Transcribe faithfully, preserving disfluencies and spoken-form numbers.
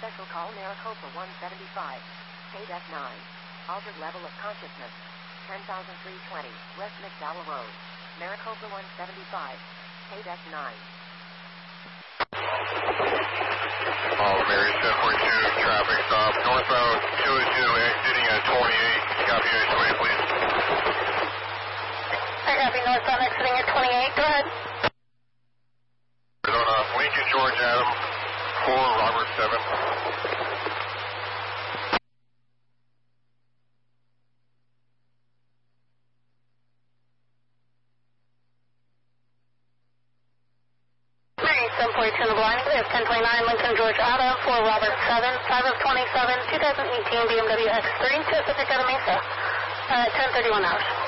Special call Maricopa one seventy-five. K D E C nine. Altered level of consciousness. ten thousand three hundred twenty. West McDowell Road. Maricopa one seventy-five. K D E C nine. Oh, Mary seven four two, traffic stop. Northbound two oh two, exiting at twenty-eight. Copy eight twenty, please. I copy northbound exiting at twenty-eight. Go ahead. Arizona, Lincoln George Adam, four Robert seven. seven forty-two in the blind, we have ten twenty-nine Lincoln George Auto, four Robert seven, five of twenty-seven, twenty eighteen B M W X three, to Pacific out of Mesa, uh, ten thirty-one hours.